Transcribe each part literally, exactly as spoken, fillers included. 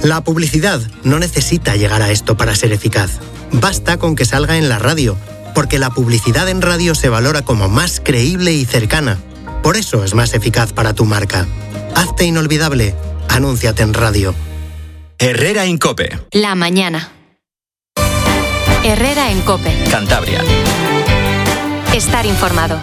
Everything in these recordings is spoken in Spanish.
La publicidad no necesita llegar a esto para ser eficaz. Basta con que salga en la radio, porque la publicidad en radio se valora como más creíble y cercana. Por eso es más eficaz para tu marca. Hazte inolvidable. Anúnciate en radio. Herrera en COPE. La mañana. Herrera en COPE. Cantabria. Estar informado.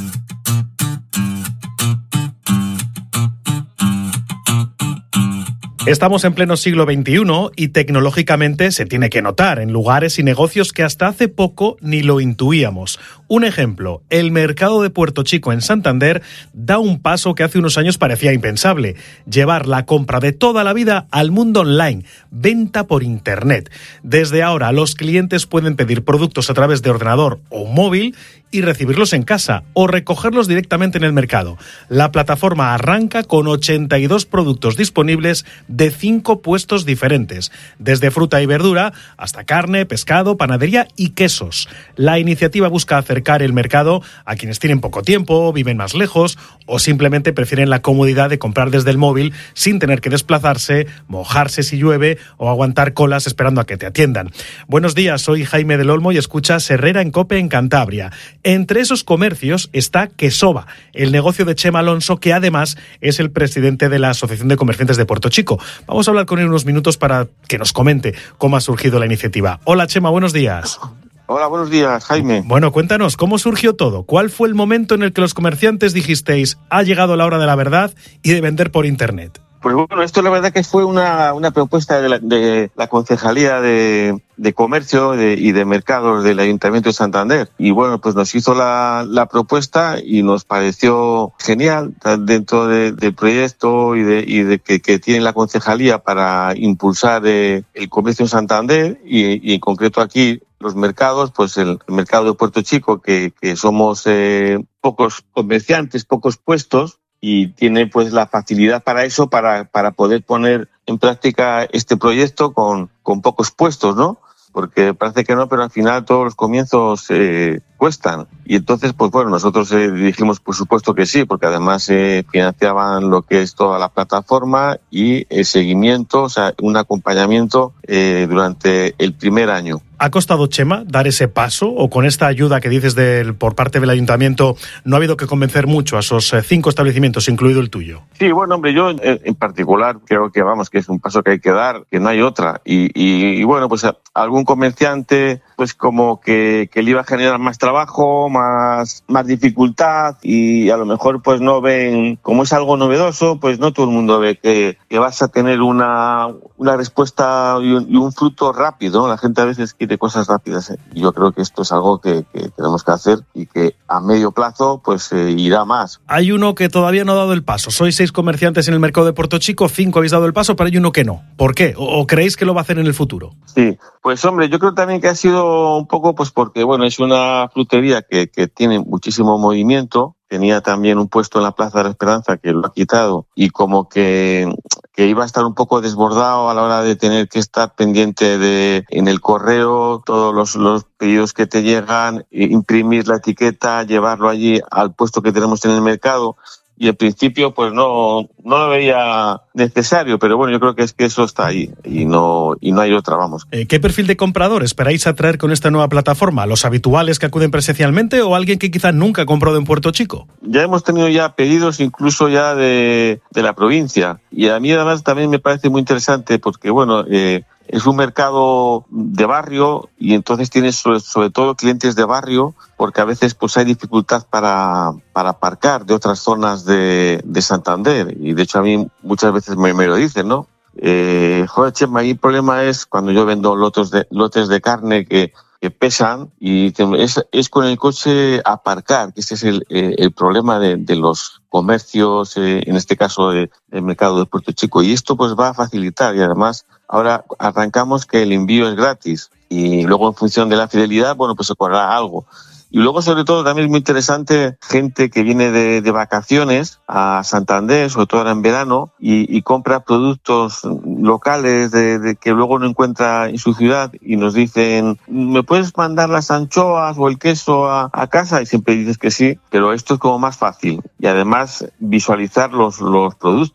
Estamos en pleno siglo veintiuno y tecnológicamente se tiene que notar en lugares y negocios que hasta hace poco ni lo intuíamos. Un ejemplo, el mercado de Puerto Chico en Santander da un paso que hace unos años parecía impensable: llevar la compra de toda la vida al mundo online, venta por internet. Desde ahora los clientes pueden pedir productos a través de ordenador o móvil y recibirlos en casa o recogerlos directamente en el mercado. La plataforma arranca con ochenta y dos productos disponibles de cinco puestos diferentes, desde fruta y verdura hasta carne, pescado, panadería y quesos. La iniciativa busca acercar el mercado a quienes tienen poco tiempo, viven más lejos o simplemente prefieren la comodidad de comprar desde el móvil sin tener que desplazarse, mojarse si llueve o aguantar colas esperando a que te atiendan. Buenos días, soy Jaime del Olmo y escuchas Herrera en COPE en Cantabria. Entre esos comercios está Quesova, el negocio de Chema Alonso, que además es el presidente de la Asociación de Comerciantes de Puerto Chico. Vamos a hablar con él unos minutos para que nos comente cómo ha surgido la iniciativa. Hola Chema, buenos días. Hola, buenos días, Jaime. Bueno, cuéntanos, ¿cómo surgió todo? ¿Cuál fue el momento en el que los comerciantes dijisteis, ha llegado la hora de la verdad y de vender por internet? Pues bueno, esto la verdad que fue una, una propuesta de la, de la Concejalía de, de Comercio de, y de Mercados del Ayuntamiento de Santander. Y bueno, pues nos hizo la, la propuesta y nos pareció genial dentro de, del proyecto y de, y de que, que tiene la Concejalía para impulsar eh, el comercio en Santander y, y en concreto aquí los mercados, pues el, el mercado de Puerto Chico, que, que somos eh, pocos comerciantes, pocos puestos, y tiene pues la facilidad para eso, para, para poder poner en práctica este proyecto con, con pocos puestos, ¿no? Porque parece que no, pero al final todos los comienzos eh, cuestan. Y entonces, pues bueno, nosotros eh, dijimos por supuesto que sí, porque además eh, financiaban lo que es toda la plataforma y el seguimiento, o sea, un acompañamiento eh, durante el primer año. ¿Ha costado, Chema, dar ese paso? ¿O con esta ayuda que dices del, por parte del ayuntamiento no ha habido que convencer mucho a esos cinco establecimientos, incluido el tuyo? Sí, bueno, hombre, yo en particular creo que, vamos, que es un paso que hay que dar, que no hay otra. Y, y, y bueno, pues algún comerciante, pues como que, que le iba a generar más trabajo, más, más dificultad, y a lo mejor pues no ven, como es algo novedoso, pues no todo el mundo ve que, que vas a tener una, una respuesta y un, y un fruto rápido, ¿no? La gente a veces quiere cosas rápidas, ¿eh? Y yo creo que esto es algo que, que tenemos que hacer y que a medio plazo pues eh, irá más. Hay uno que todavía no ha dado el paso. Sois seis comerciantes en el mercado de Puerto Chico, cinco habéis dado el paso, pero hay uno que no. ¿Por qué? ¿O, o creéis que lo va a hacer en el futuro? Sí, pues hombre, yo creo también que ha sido un poco pues porque, bueno, es una frutería que, que tiene muchísimo movimiento. Tenía también un puesto en la Plaza de la Esperanza que lo ha quitado y como que, que iba a estar un poco desbordado a la hora de tener que estar pendiente de en el correo, todos los, los pedidos que te llegan, imprimir la etiqueta, llevarlo allí al puesto que tenemos en el mercado. Y al principio pues no, no lo veía necesario, pero bueno, yo creo que es que eso está ahí y no, y no hay otra, vamos. Eh, ¿Qué perfil de comprador esperáis atraer con esta nueva plataforma? ¿Los habituales que acuden presencialmente o alguien que quizá nunca ha comprado en Puerto Chico? Ya hemos tenido ya pedidos incluso ya de, de la provincia, y a mí además también me parece muy interesante porque bueno, eh, es un mercado de barrio y entonces tienes sobre, sobre todo clientes de barrio, porque a veces pues hay dificultad para, para aparcar de otras zonas de, de Santander, y de hecho a mí muchas veces me, me lo dicen, ¿no? Eh, joder, Chema, ahí el problema es cuando yo vendo lotes de, lotes de carne que, que pesan y es, es con el coche aparcar, que ese es el, el problema de, de los comercios, eh, en este caso del de mercado de Puerto Chico, y esto pues va a facilitar, y además ahora arrancamos que el envío es gratis y luego en función de la fidelidad, bueno, pues se cobrará algo. Y luego, sobre todo, también es muy interesante gente que viene de, de vacaciones a Santander, sobre todo ahora en verano, y, y compra productos locales de, de que luego no encuentra en su ciudad y nos dicen, ¿me puedes mandar las anchoas o el queso a, a casa? Y siempre dices que sí, pero esto es como más fácil. Y además, visualizar los, los productos.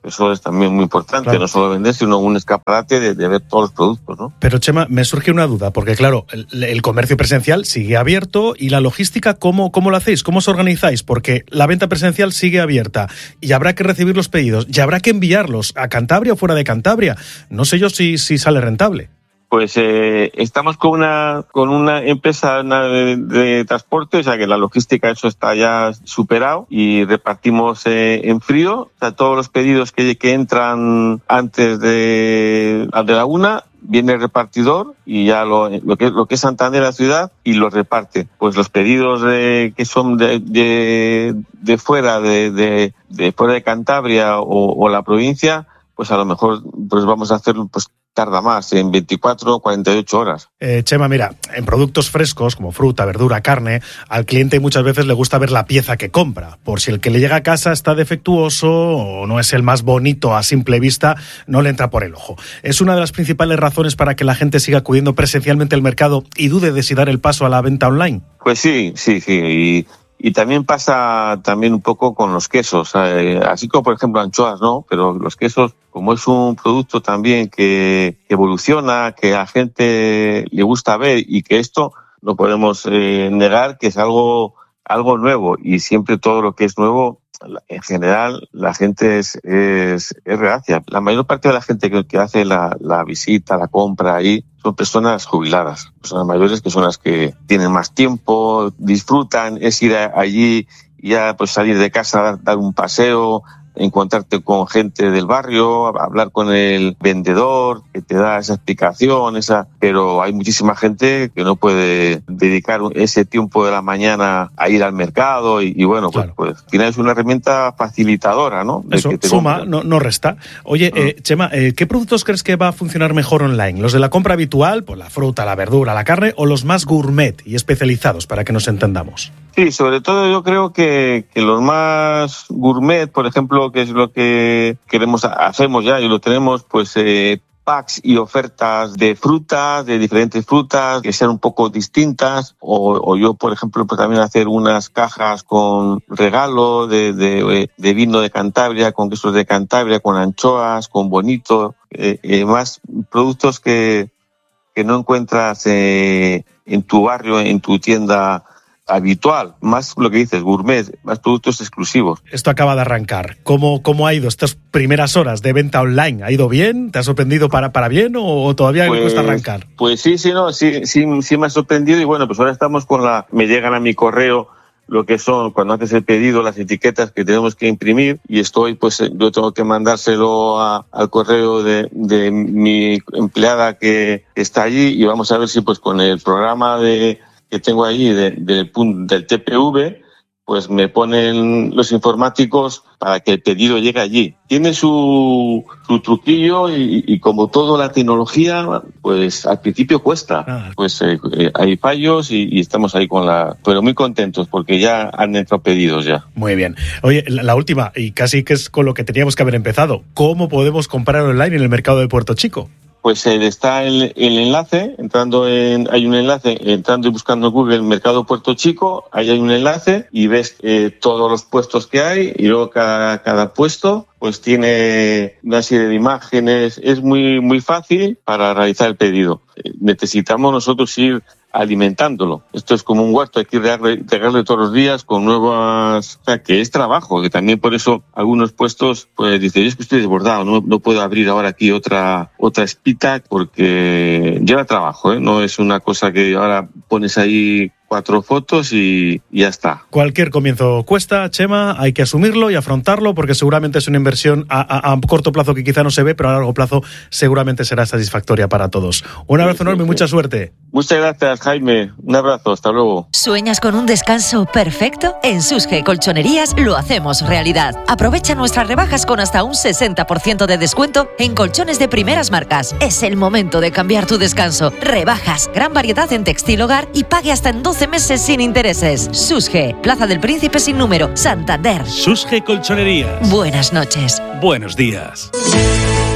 Eso es también muy importante, claro. No solo vender, sino un escaparate de, de ver todos los productos, ¿no? Pero, Chema, me surge una duda, porque claro, el, el comercio presencial sigue abierto y la logística, ¿cómo, ¿cómo lo hacéis? ¿Cómo os organizáis? Porque la venta presencial sigue abierta y habrá que recibir los pedidos y habrá que enviarlos a Cantabria o fuera de Cantabria. No sé yo si, si sale rentable. Pues eh, estamos con una con una empresa de, de transporte, o sea que la logística, eso está ya superado, y repartimos eh, en frío, o sea, todos los pedidos que, que entran antes de, de la una, viene el repartidor y ya lo, lo, que, lo que es Santander, la ciudad, y los reparte. Pues los pedidos de, que son de, de, de fuera, de, de, de fuera de Cantabria o, o la provincia, pues a lo mejor pues vamos a hacerlo, pues tarda más, en veinticuatro o cuarenta y ocho horas. Eh, Chema, mira, en productos frescos como fruta, verdura, carne, al cliente muchas veces le gusta ver la pieza que compra. Por si el que le llega a casa está defectuoso o no es el más bonito a simple vista, no le entra por el ojo. Es una de las principales razones para que la gente siga acudiendo presencialmente al mercado y dude de si dar el paso a la venta online. Pues sí, sí, sí. Y... Y también pasa también un poco con los quesos, eh, así como por ejemplo anchoas, ¿no? Pero los quesos, como es un producto también que evoluciona, que a la gente le gusta ver y que esto no podemos eh, negar que es algo, algo nuevo, y siempre todo lo que es nuevo, en general la gente es, es, es reacia. La mayor parte de la gente que, que hace la, la visita, la compra ahí, son personas jubiladas, personas mayores, que son las que tienen más tiempo, disfrutan, es ir a, allí y ya pues salir de casa, dar, dar un paseo, encontrarte con gente del barrio, hablar con el vendedor que te da esa explicación, esa, pero hay muchísima gente que no puede dedicar ese tiempo de la mañana a ir al mercado y, y bueno, pues, claro. pues al final es una herramienta facilitadora, ¿no? De Eso, que te suma, no, no resta. Oye, ah. eh, Chema, eh, ¿qué productos crees que va a funcionar mejor online? ¿Los de la compra habitual, pues la fruta, la verdura, la carne, o los más gourmet y especializados, para que nos entendamos? Sí, sobre todo yo creo que, que los más gourmet, por ejemplo, que es lo que queremos, hacemos ya y lo tenemos, pues eh, packs y ofertas de frutas, de diferentes frutas, que sean un poco distintas, o, o yo, por ejemplo, pues también hacer unas cajas con regalo de, de, de vino de Cantabria, con quesos de Cantabria, con anchoas, con bonito, eh, eh, más productos que, que no encuentras eh, en tu barrio, en tu tienda habitual, más lo que dices, gourmet, más productos exclusivos. Esto acaba de arrancar. ¿Cómo, cómo ha ido estas primeras horas de venta online? ¿Ha ido bien? ¿Te ha sorprendido para, para bien o todavía pues, cuesta arrancar? Pues sí, sí, no, sí, sí, sí me ha sorprendido, y bueno, pues ahora estamos con la, me llegan a mi correo lo que son, cuando haces el pedido, las etiquetas que tenemos que imprimir, y estoy, pues yo tengo que mandárselo a, al correo de, de mi empleada que está allí, y vamos a ver si pues con el programa de que tengo ahí de, de, del T P V, pues me ponen los informáticos para que el pedido llegue allí. Tiene su, su truquillo y, y como toda la tecnología, pues al principio cuesta. Ah. Pues eh, eh, hay fallos y, y estamos ahí con la... Pero muy contentos porque ya han entrado pedidos ya. Muy bien. Oye, la, la última, y casi que es con lo que teníamos que haber empezado. ¿Cómo podemos comprar online en el mercado de Puerto Chico? Pues eh, está el, el enlace, entrando en, hay un enlace, entrando y buscando en Google Mercado Puerto Chico, ahí hay un enlace y ves eh, todos los puestos que hay, y luego cada, cada puesto pues tiene una serie de imágenes. Es muy, muy fácil para realizar el pedido. Eh, necesitamos nosotros ir alimentándolo. Esto es como un huerto, hay que regarle, regarle todos los días con nuevas... O sea, que es trabajo, que también por eso algunos puestos, pues dicen, yo es que estoy desbordado, no, no puedo abrir ahora aquí otra otra espita porque lleva trabajo, ¿eh? No es una cosa que ahora pones ahí cuatro fotos y, y ya está. Cualquier comienzo cuesta, Chema, hay que asumirlo y afrontarlo porque seguramente es una inversión a, a, a corto plazo que quizá no se ve, pero a largo plazo seguramente será satisfactoria para todos. Un abrazo sí, enorme y sí, mucha suerte. Muchas gracias, Jaime. Un abrazo, hasta luego. ¿Sueñas con un descanso perfecto? En Susge Colchonerías lo hacemos realidad. Aprovecha nuestras rebajas con hasta un sesenta por ciento de descuento en colchones de primeras marcas. Es el momento de cambiar tu descanso. Rebajas, gran variedad en textil hogar y pague hasta en doce meses sin intereses. Susge, Plaza del Príncipe sin número, Santander. Susge Colchonerías. Buenas noches. Buenos días.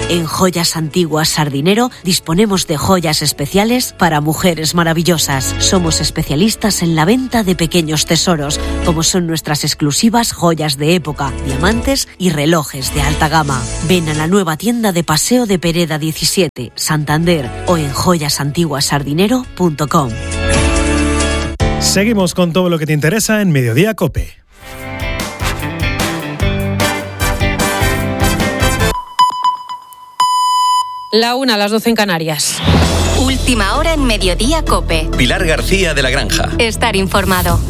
En Joyas Antiguas Sardinero disponemos de joyas especiales para mujeres maravillosas. Somos especialistas en la venta de pequeños tesoros, como son nuestras exclusivas joyas de época, diamantes y relojes de alta gama. Ven a la nueva tienda de Paseo de Pereda diecisiete, Santander, o en joyas antiguas sardinero punto com. Seguimos con todo lo que te interesa en Mediodía COPE. La una, a las doce en Canarias. Última hora en Mediodía COPE. Pilar García de la Granja. Estar informado.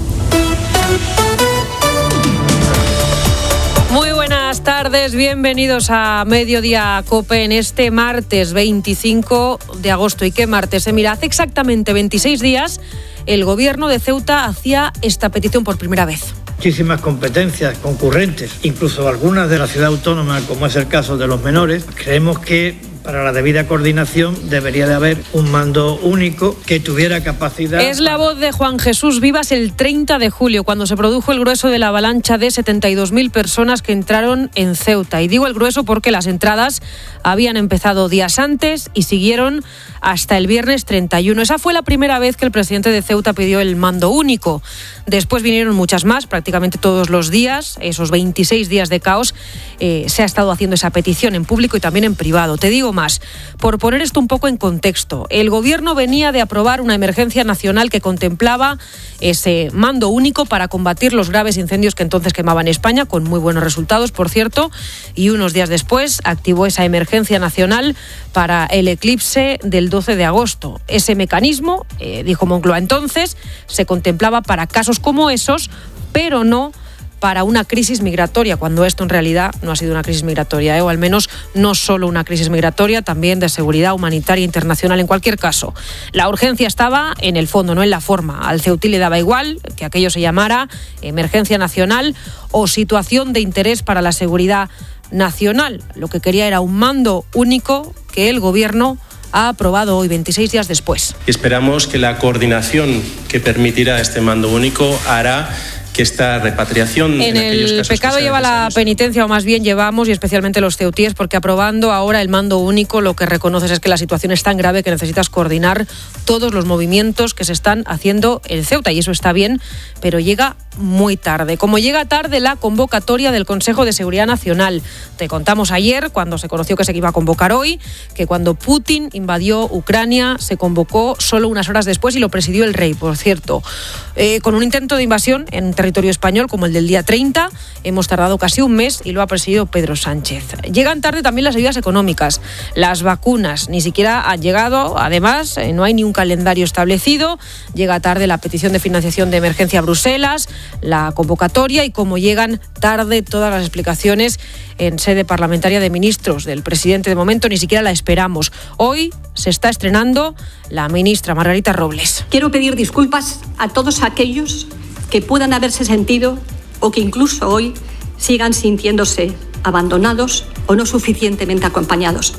Muy buenas tardes, bienvenidos a Mediodía COPE en este martes veinticinco de agosto. ¿Y qué martes? Eh, mira, hace exactamente veintiséis días el gobierno de Ceuta hacía esta petición por primera vez. Muchísimas competencias concurrentes, incluso algunas de la ciudad autónoma, como es el caso de los menores. Creemos que para la debida coordinación debería de haber un mando único que tuviera capacidad. Es la voz de Juan Jesús Vivas el treinta de julio, cuando se produjo el grueso de la avalancha de setenta y dos mil personas que entraron en Ceuta. Y digo el grueso porque las entradas habían empezado días antes y siguieron hasta el viernes treinta y uno. Esa fue la primera vez que el presidente de Ceuta pidió el mando único. Después vinieron muchas más, prácticamente todos los días, esos veintiséis días de caos. Eh, se ha estado haciendo esa petición en público y también en privado. Te digo más, por poner esto un poco en contexto, el gobierno venía de aprobar una emergencia nacional que contemplaba ese mando único para combatir los graves incendios que entonces quemaban España, con muy buenos resultados, por cierto, y unos días después activó esa emergencia nacional para el eclipse del doce de agosto. Ese mecanismo, eh, dijo Moncloa entonces, se contemplaba para casos como esos, pero no para una crisis migratoria, cuando esto en realidad no ha sido una crisis migratoria, ¿eh? o al menos no solo una crisis migratoria, también de seguridad humanitaria internacional. En cualquier caso, la urgencia estaba en el fondo, no en la forma. Al ceutí le daba igual que aquello se llamara emergencia nacional o situación de interés para la seguridad nacional. Lo que quería era un mando único que el gobierno ha aprobado hoy, veintiséis días después. Esperamos que la coordinación que permitirá este mando único hará que esta repatriación en, en el pecado lleva la penitencia, o más bien llevamos, y especialmente los ceutíes, porque aprobando ahora el mando único lo que reconoces es que la situación es tan grave que necesitas coordinar todos los movimientos que se están haciendo en Ceuta, y eso está bien, pero llega muy tarde. Como llega tarde la convocatoria del Consejo de Seguridad Nacional. Te contamos ayer, cuando se conoció que se iba a convocar hoy, que cuando Putin invadió Ucrania se convocó solo unas horas después y lo presidió el rey, por cierto. Eh, con un intento de invasión en territorio español como el del día treinta, hemos tardado casi un mes y lo ha presidido Pedro Sánchez. Llegan tarde también las ayudas económicas, las vacunas ni siquiera han llegado, además eh, no hay ni un calendario establecido, llega tarde la petición de financiación de emergencia a Bruselas, la convocatoria, y como llegan tarde todas las explicaciones en sede parlamentaria de ministros del presidente, de momento ni siquiera la esperamos. Hoy se está estrenando la ministra Margarita Robles. Quiero pedir disculpas a todos aquellos que puedan haberse sentido o que incluso hoy sigan sintiéndose abandonados o no suficientemente acompañados.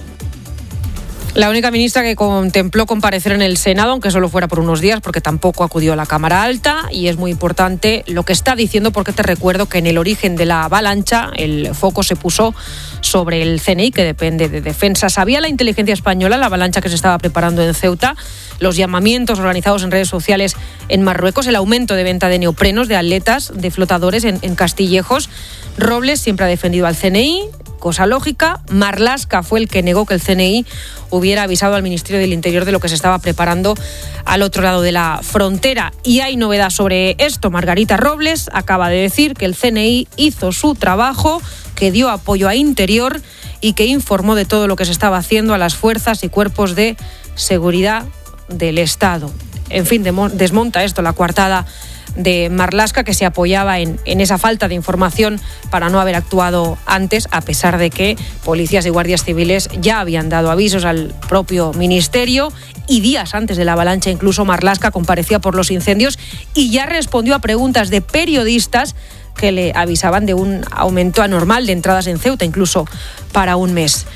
La única ministra que contempló comparecer en el Senado, aunque solo fuera por unos días, porque tampoco acudió a la Cámara Alta, y es muy importante lo que está diciendo, porque te recuerdo que en el origen de la avalancha el foco se puso sobre el C N I, que depende de Defensa. ¿Sabía la inteligencia española la avalancha que se estaba preparando en Ceuta? Los llamamientos organizados en redes sociales en Marruecos, el aumento de venta de neoprenos, de aletas, de flotadores en, en Castillejos. Robles siempre ha defendido al C N I, cosa lógica. Marlaska fue el que negó que el C N I hubiera avisado al Ministerio del Interior de lo que se estaba preparando al otro lado de la frontera. Y hay novedad sobre esto. Margarita Robles acaba de decir que el C N I hizo su trabajo, que dio apoyo a Interior y que informó de todo lo que se estaba haciendo a las fuerzas y cuerpos de seguridad del Estado. En fin, desmonta esto la coartada de Marlaska, que se apoyaba en, en esa falta de información para no haber actuado antes, a pesar de que policías y guardias civiles ya habían dado avisos al propio ministerio, y días antes de la avalancha incluso Marlaska comparecía por los incendios y ya respondió a preguntas de periodistas que le avisaban de un aumento anormal de entradas en Ceuta, incluso para un mes.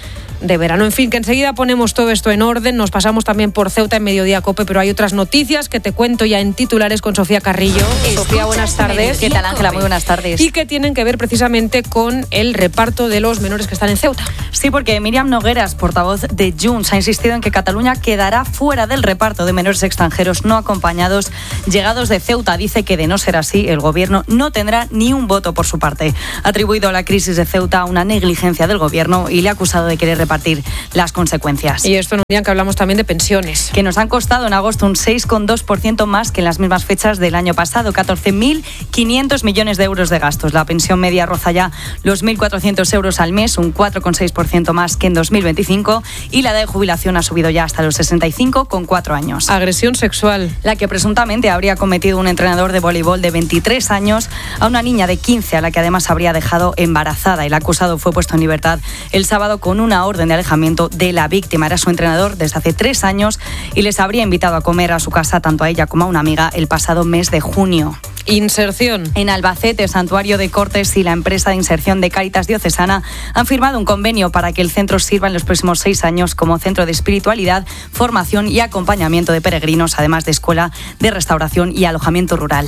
de verano. En fin, que enseguida ponemos todo esto en orden. Nos pasamos también por Ceuta en Mediodía Cope, pero hay otras noticias que te cuento ya en titulares con Sofía Carrillo. Sofía, buenas tardes. ¿Qué tal, Ángela? Muy buenas tardes. Y que tienen que ver precisamente con el reparto de los menores que están en Ceuta. Sí, porque Míriam Nogueras, portavoz de Junts, ha insistido en que Cataluña quedará fuera del reparto de menores extranjeros no acompañados llegados de Ceuta. Dice que de no ser así, el gobierno no tendrá ni un voto por su parte. Ha atribuido la crisis de Ceuta a una negligencia del gobierno y le ha acusado de querer repartir las consecuencias. Y esto en un día en que hablamos también de pensiones. Que nos han costado en agosto un seis coma dos por ciento más que en las mismas fechas del año pasado, catorce mil quinientos millones de euros de gastos. La pensión media roza ya los mil cuatrocientos euros al mes, un cuatro coma seis por ciento más que en dos mil veinticinco, y la edad de jubilación ha subido ya hasta los sesenta y cinco con cuatro años. Agresión sexual. La que presuntamente habría cometido un entrenador de voleibol de veintitrés años a una niña de quince, a la que además habría dejado embarazada. El acusado fue puesto en libertad el sábado con una orden de alejamiento de la víctima. Era su entrenador desde hace tres años y les habría invitado a comer a su casa tanto a ella como a una amiga el pasado mes de junio. Inserción. En Albacete, Santuario de Cortes y la empresa de inserción de Cáritas Diocesana han firmado un convenio para que el centro sirva en los próximos seis años como centro de espiritualidad, formación y acompañamiento de peregrinos, además de escuela de restauración y alojamiento rural.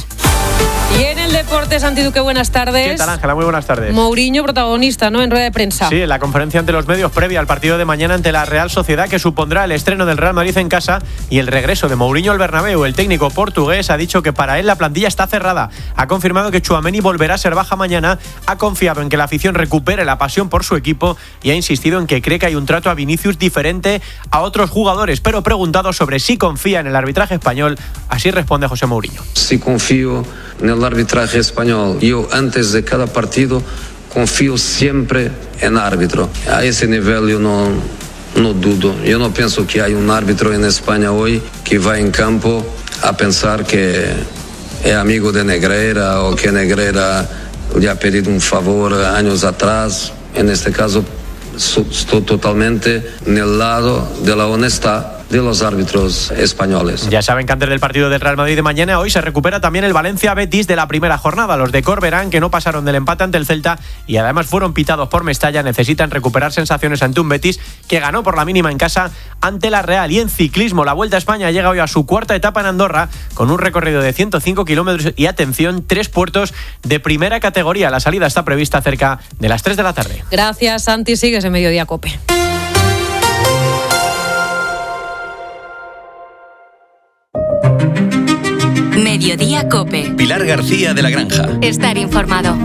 Y en el deporte, Santi Duque, buenas tardes. ¿Qué tal, Ángela? Muy buenas tardes. Mourinho, protagonista, ¿no?, en rueda de prensa. Sí, en la conferencia ante los medios previa al partido de mañana ante la Real Sociedad, que supondrá el estreno del Real Madrid en casa y el regreso de Mourinho al Bernabéu. El técnico portugués ha dicho que para él la plantilla está cerrada. Ha confirmado que Tchouaméni volverá a ser baja mañana, ha confiado en que la afición recupere la pasión por su equipo y ha insistido en que cree que hay un trato a Vinicius diferente a otros jugadores. Pero preguntado sobre si confía en el arbitraje español, así responde José Mourinho. Sí confío en el arbitraje español. Yo antes de cada partido confío siempre en árbitro. A ese nivel yo no, no dudo. Yo no pienso que hay un árbitro en España hoy que va en campo a pensar que es amigo de Negreira o que Negreira le ha pedido un favor años atrás. En este caso estoy totalmente en el lado de la honestidad de los árbitros españoles. Ya saben que antes del partido del Real Madrid de mañana, hoy se recupera también el Valencia-Betis de la primera jornada. Los de Corberán, que no pasaron del empate ante el Celta y además fueron pitados por Mestalla, necesitan recuperar sensaciones ante un Betis que ganó por la mínima en casa ante la Real. Y en ciclismo, la Vuelta a España llega hoy a su cuarta etapa en Andorra, con un recorrido de ciento cinco kilómetros y, atención, tres puertos de primera categoría. La salida está prevista cerca de las tres de la tarde. Gracias, Santi. Sigues en Mediodía Cope. Mediodía Cope. Pilar García de la Granja. Estar informado.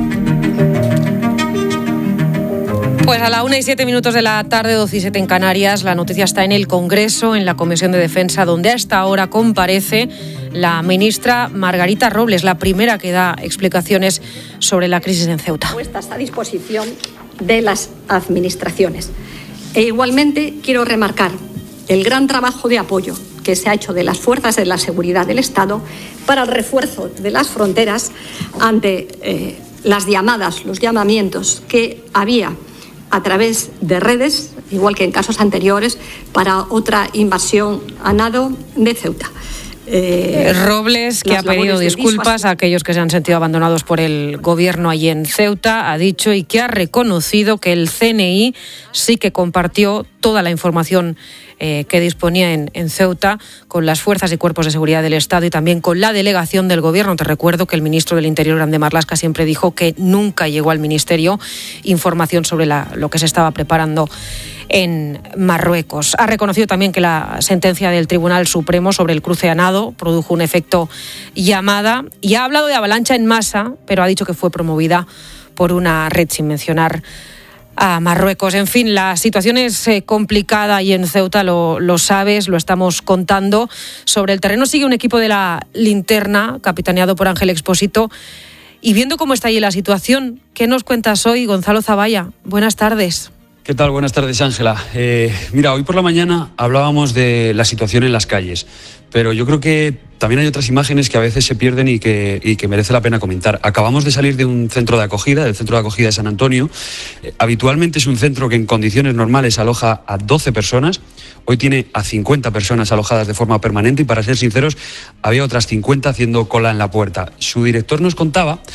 Pues a la una y siete minutos de la tarde, doce y siete en Canarias, la noticia está en el Congreso, en la Comisión de Defensa, donde a esta hora comparece la ministra Margarita Robles, la primera que da explicaciones sobre la crisis en Ceuta. Puestas a disposición de las administraciones. E igualmente quiero remarcar el gran trabajo de apoyo que se ha hecho de las fuerzas de la seguridad del Estado para el refuerzo de las fronteras ante eh, las llamadas, los llamamientos que había a través de redes, igual que en casos anteriores, para otra invasión a nado de Ceuta. Eh, Robles, que ha pedido disculpas a aquellos que se han sentido abandonados por el gobierno allí en Ceuta, ha dicho y que ha reconocido que el C N I sí que compartió toda la información eh, que disponía en, en Ceuta con las fuerzas y cuerpos de seguridad del Estado y también con la delegación del gobierno. Te recuerdo que el ministro del Interior, Grande Marlaska, siempre dijo que nunca llegó al ministerio información sobre la, lo que se estaba preparando en Marruecos. Ha reconocido también que la sentencia del Tribunal Supremo sobre el cruce a nado produjo un efecto llamada y ha hablado de avalancha en masa, pero ha dicho que fue promovida por una red, sin mencionar a Marruecos. En fin, la situación es eh, complicada y en Ceuta lo, lo sabes, lo estamos contando. Sobre el terreno sigue un equipo de la Linterna, capitaneado por Ángel Expósito. Y viendo cómo está allí la situación, ¿qué nos cuentas hoy, Gonzalo Zavalla? Buenas tardes. ¿Qué tal? Buenas tardes, Ángela. Eh, mira, hoy por la mañana hablábamos de la situación en las calles, pero yo creo que también hay otras imágenes que a veces se pierden y que, y que merece la pena comentar. Acabamos de salir de un centro de acogida, del centro de acogida de San Antonio. Eh, habitualmente es un centro que en condiciones normales aloja a doce personas. Hoy tiene a cincuenta personas alojadas de forma permanente y, para ser sinceros, había otras cincuenta haciendo cola en la puerta. Su director nos contaba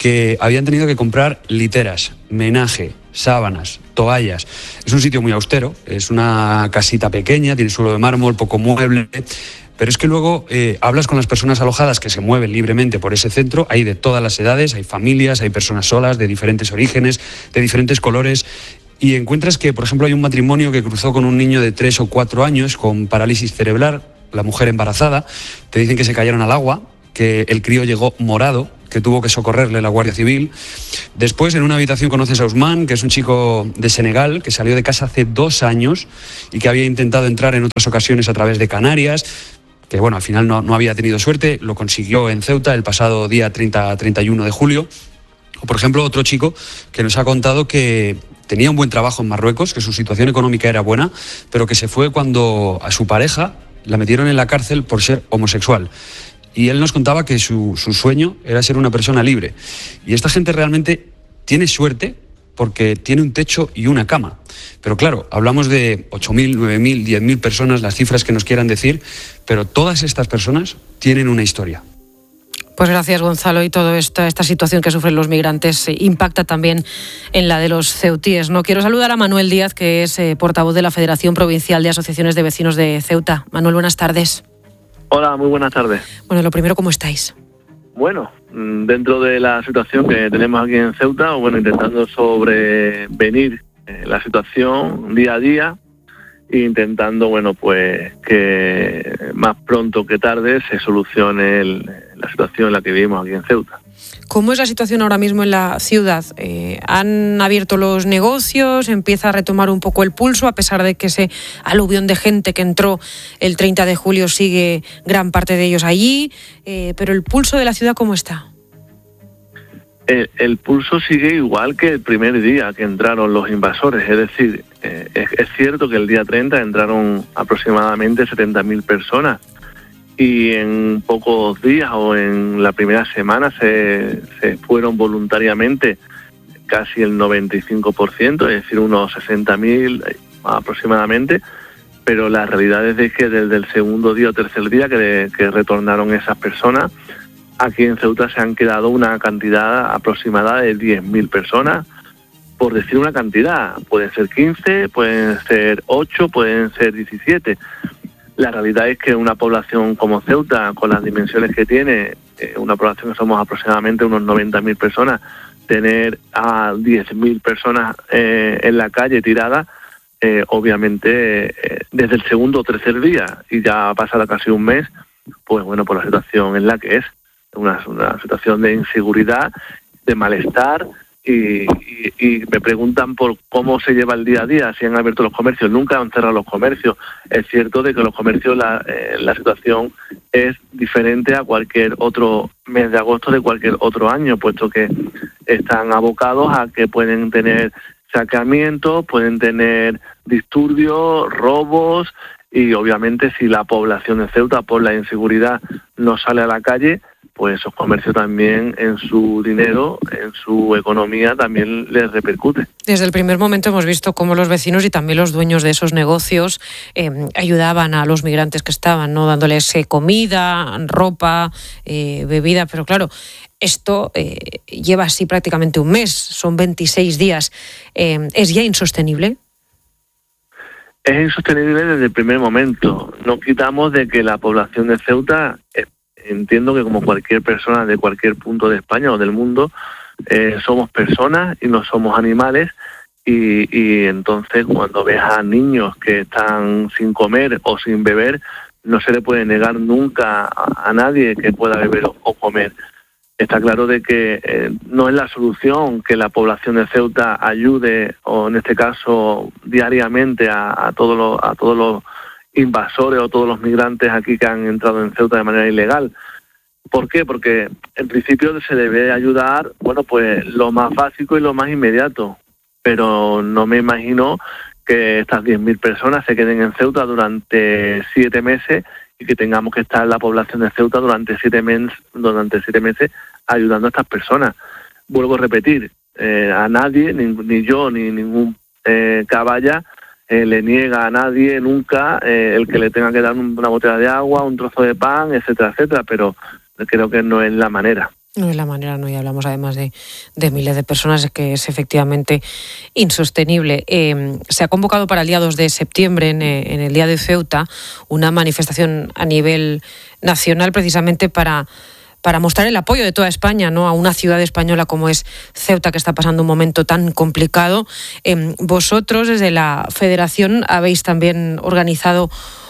que habían tenido que comprar literas, menaje, sábanas, toallas. Es un sitio muy austero, es una casita pequeña, tiene suelo de mármol, poco mueble. Pero es que luego eh, hablas con las personas alojadas que se mueven libremente por ese centro, hay de todas las edades, hay familias, hay personas solas, de diferentes orígenes, de diferentes colores, y encuentras que, por ejemplo, hay un matrimonio que cruzó con un niño de tres o cuatro años con parálisis cerebral, la mujer embarazada, te dicen que se cayeron al agua, que el crío llegó morado, que tuvo que socorrerle la Guardia Civil. Después, en una habitación conoces a Ousmane, que es un chico de Senegal, que salió de casa hace dos años y que había intentado entrar en otras ocasiones a través de Canarias, que bueno, al final no, no había tenido suerte, lo consiguió en Ceuta el pasado día treinta a treinta y uno de julio. O por ejemplo, otro chico que nos ha contado que tenía un buen trabajo en Marruecos, que su situación económica era buena, pero que se fue cuando a su pareja la metieron en la cárcel por ser homosexual. Y él nos contaba que su, su sueño era ser una persona libre. Y esta gente realmente tiene suerte porque tiene un techo y una cama. Pero claro, hablamos de ocho mil, nueve mil, diez mil personas, las cifras que nos quieran decir, pero todas estas personas tienen una historia. Pues gracias, Gonzalo, y toda esta, esta situación que sufren los migrantes eh, impacta también en la de los ceutíes, ¿no? Quiero saludar a Manuel Díaz, que es eh, portavoz de la Federación Provincial de Asociaciones de Vecinos de Ceuta. Manuel, buenas tardes. Hola, muy buenas tardes. Bueno, lo primero, ¿cómo estáis? Bueno, dentro de la situación que tenemos aquí en Ceuta, bueno, intentando sobrevenir eh, la situación día a día e intentando, bueno, pues que más pronto que tarde se solucione el, la situación en la que vivimos aquí en Ceuta. ¿Cómo es la situación ahora mismo en la ciudad? Eh, ¿Han abierto los negocios? ¿Empieza a retomar un poco el pulso? A pesar de que ese aluvión de gente que entró el treinta de julio sigue gran parte de ellos allí. Eh, pero el pulso de la ciudad, ¿cómo está? El, el pulso sigue igual que el primer día que entraron los invasores. Es decir, eh, es, es cierto que el día treinta entraron aproximadamente setenta mil personas. Y en pocos días o en la primera semana se, se fueron voluntariamente casi el noventa y cinco por ciento, es decir, unos sesenta mil aproximadamente, pero la realidad es que desde el segundo día o tercer día que, que retornaron esas personas, aquí en Ceuta se han quedado una cantidad aproximada de diez mil personas, por decir una cantidad, pueden ser quince, pueden ser ocho, pueden ser diecisiete. La realidad es que una población como Ceuta, con las dimensiones que tiene, eh, una población que somos aproximadamente unos noventa mil personas, tener a diez mil personas eh, en la calle tiradas, eh, obviamente eh, desde el segundo o tercer día, y ya ha pasado casi un mes, pues bueno, por la situación en la que es, una, una situación de inseguridad, de malestar. Y, y, y me preguntan por cómo se lleva el día a día, si han abierto los comercios. Nunca han cerrado los comercios. Es cierto de que los comercios, la, eh, la situación es diferente a cualquier otro mes de agosto de cualquier otro año, puesto que están abocados a que pueden tener saqueamientos, pueden tener disturbios, robos, y obviamente si la población de Ceuta por la inseguridad no sale a la calle, pues esos comercios también en su dinero, en su economía también les repercute. Desde el primer momento hemos visto cómo los vecinos y también los dueños de esos negocios eh, ayudaban a los migrantes que estaban, ¿no? Dándoles eh, comida, ropa, eh, bebida, pero claro, esto eh, lleva así prácticamente un mes, son veintiséis días. Eh, ¿Es ya insostenible? Es insostenible desde el primer momento. No quitamos de que la población de Ceuta, entiendo que como cualquier persona de cualquier punto de España o del mundo, eh, somos personas y no somos animales, y, y entonces cuando ves a niños que están sin comer o sin beber, no se le puede negar nunca a, a nadie que pueda beber o, o comer. Está claro de que eh, no es la solución que la población de Ceuta ayude, o en este caso diariamente, a, a todos los a todos los invasores o todos los migrantes aquí que han entrado en Ceuta de manera ilegal. ¿Por qué? Porque en principio se debe ayudar, bueno, pues lo más básico y lo más inmediato, pero no me imagino que estas diez mil personas se queden en Ceuta durante siete meses y que tengamos que estar la población de Ceuta durante siete meses, durante siete meses ayudando a estas personas. Vuelvo a repetir, eh, a nadie, ni, ni yo, ni ningún eh, caballa, Eh, le niega a nadie nunca eh, el que le tenga que dar una botella de agua, un trozo de pan, etcétera, etcétera, pero creo que no es la manera. No es la manera, no, y hablamos además de, de miles de personas, que es efectivamente insostenible. Eh, se ha convocado para el día dos de septiembre, en, en el Día de Ceuta, una manifestación a nivel nacional precisamente para, para mostrar el apoyo de toda España, ¿no?, a una ciudad española como es Ceuta, que está pasando un momento tan complicado. Eh, vosotros, desde la Federación, habéis también organizado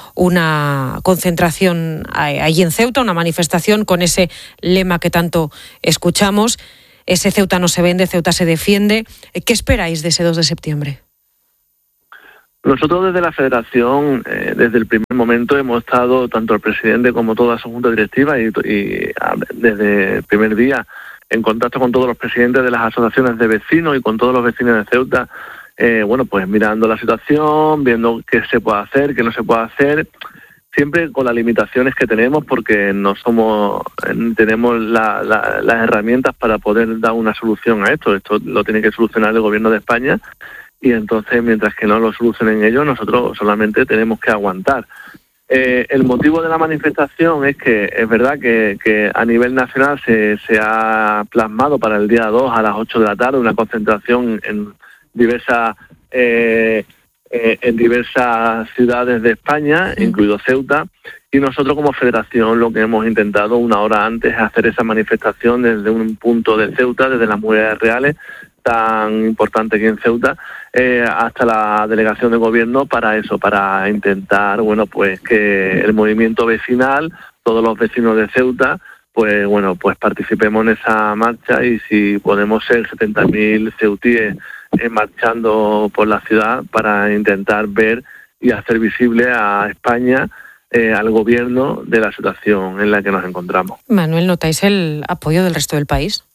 una concentración allí en Ceuta, una manifestación con ese lema que tanto escuchamos, ese Ceuta no se vende, Ceuta se defiende. ¿Qué esperáis de ese dos de septiembre? Nosotros desde la Federación, eh, desde el primer momento hemos estado, tanto el presidente como toda su junta directiva, y, y desde el primer día en contacto con todos los presidentes de las asociaciones de vecinos y con todos los vecinos de Ceuta, Eh, bueno, pues mirando la situación, viendo qué se puede hacer, qué no se puede hacer, siempre con las limitaciones que tenemos, porque no somos, tenemos la, la, las herramientas para poder dar una solución a esto. Esto lo tiene que solucionar el gobierno de España, y entonces, mientras que no lo solucionen ellos, nosotros solamente tenemos que aguantar. Eh, el motivo de la manifestación es que es verdad que, que a nivel nacional se, se ha plasmado para el día dos a las ocho de la tarde una concentración en diversas eh, eh, en diversas ciudades de España, incluido Ceuta, y nosotros como federación lo que hemos intentado una hora antes es hacer esa manifestación desde un punto de Ceuta, desde las murallas reales, tan importante aquí en Ceuta, eh, hasta la delegación de gobierno, para eso, para intentar, bueno, pues que el movimiento vecinal, todos los vecinos de Ceuta, pues bueno, pues participemos en esa marcha, y si podemos ser setenta mil ceutíes eh, marchando por la ciudad para intentar ver y hacer visible a España, eh, al gobierno, de la situación en la que nos encontramos. Manuel, ¿notáis el apoyo del resto del país?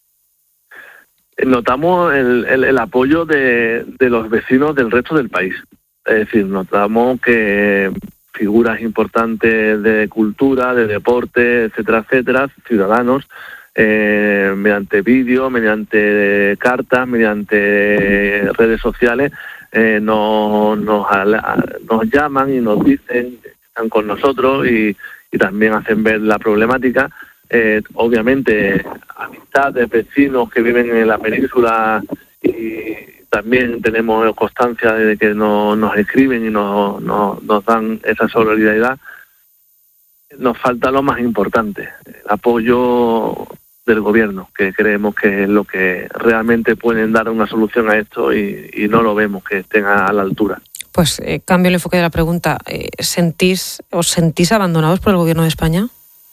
Notamos el, el, el apoyo de, de los vecinos del resto del país. Es decir, notamos que figuras importantes de cultura, de deporte, etcétera, etcétera, ciudadanos, eh, mediante vídeo, mediante cartas, mediante redes sociales, eh, nos, nos, nos llaman y nos dicen que están con nosotros, y, y también hacen ver la problemática. Eh, obviamente, amistades, vecinos que viven en la península, y también tenemos constancia de que no, nos escriben y nos, nos, nos dan esa solidaridad. Nos falta lo más importante, el apoyo del gobierno, que creemos que es lo que realmente pueden dar una solución a esto, y, y no lo vemos que estén a, a la altura. Pues eh, cambio el enfoque de la pregunta. Eh, ¿Sentís, os sentís abandonados por el gobierno de España?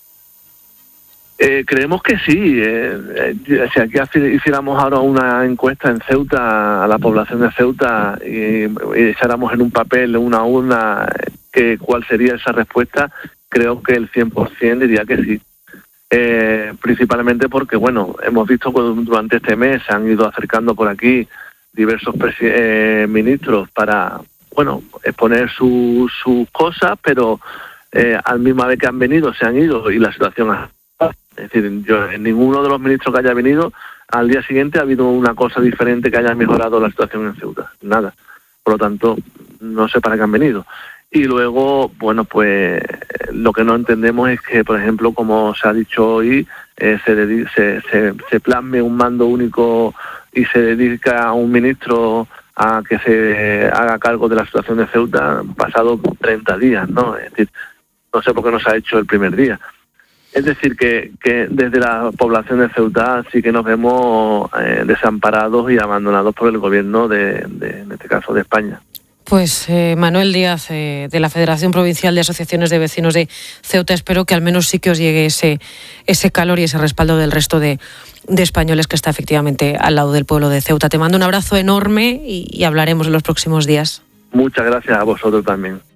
Eh, creemos que sí. Eh, eh, si aquí hiciéramos ahora una encuesta en Ceuta, a la población de Ceuta, y, y echáramos en un papel, una urna, que cuál sería esa respuesta, creo que el cien por ciento diría que sí. Eh, principalmente porque, bueno, hemos visto que durante este mes se han ido acercando por aquí diversos eh, ministros para, bueno, exponer sus su cosas, pero eh, al misma vez que han venido, se han ido, y la situación ha... Es decir, yo, en ninguno de los ministros que haya venido, al día siguiente ha habido una cosa diferente que haya mejorado la situación en Ceuta. Nada. Por lo tanto, no sé para qué han venido. Y luego, bueno, pues lo que no entendemos es que, por ejemplo, como se ha dicho hoy, eh, se, dedi- se, se, se plasme un mando único y se dedica a un ministro a que se haga cargo de la situación de Ceuta, pasado treinta días, ¿no? Es decir, no sé por qué no se ha hecho el primer día. Es decir, que, que desde la población de Ceuta sí que nos vemos eh, desamparados y abandonados por el gobierno de, de, en este caso, de España. Pues eh, Manuel Díaz, eh, de la Federación Provincial de Asociaciones de Vecinos de Ceuta, espero que al menos sí que os llegue ese, ese calor y ese respaldo del resto de, de españoles que está efectivamente al lado del pueblo de Ceuta. Te mando un abrazo enorme, y, y hablaremos en los próximos días. Muchas gracias a vosotros también.